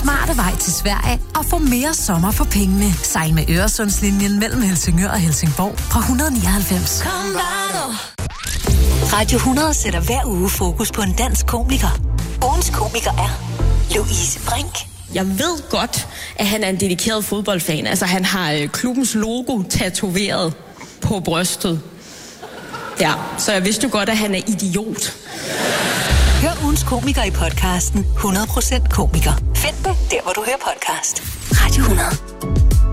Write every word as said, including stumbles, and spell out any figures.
smarte vej til Sverige og få mere sommer for pengene. Sejl med Øresundslinjen mellem Helsingør og Helsingborg fra et hundrede nioghalvfems. Radio hundrede sætter hver uge fokus på en dansk komiker. Ugens komiker er Louise Brink. Jeg ved godt, at han er en dedikeret fodboldfan. Altså, han har øh, klubbens logo tatoveret på brystet. Ja, så jeg vidste jo godt, at han er idiot. Hør ugens komiker i podcasten hundrede procent komiker. Find den der, hvor du hører podcast. Radio hundrede.